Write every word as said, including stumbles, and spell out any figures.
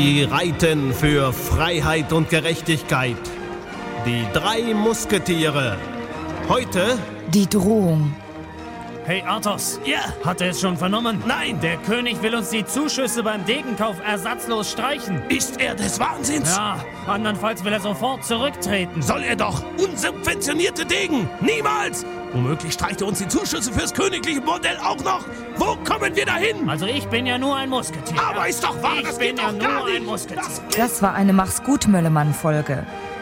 Sie reiten für Freiheit und Gerechtigkeit. Die drei Musketiere. Heute die Drohung. Hey Athos, Ja. hat er es schon vernommen? Nein. Der König will uns die Zuschüsse beim Degenkauf ersatzlos streichen. Ist er des Wahnsinns? Ja, andernfalls will er sofort zurücktreten. Soll er doch. Unsubventionierte Degen. Niemals. Womöglich streicht er uns die Zuschüsse fürs königliche Bordell auch noch. Wo kommen wir dahin? Also ich bin ja nur ein Musketier. Aber ist doch wahr, ich das bin geht ja doch gar nur ein nicht. Musketier. Das Das war eine Mach's gut, Möllemann-Folge.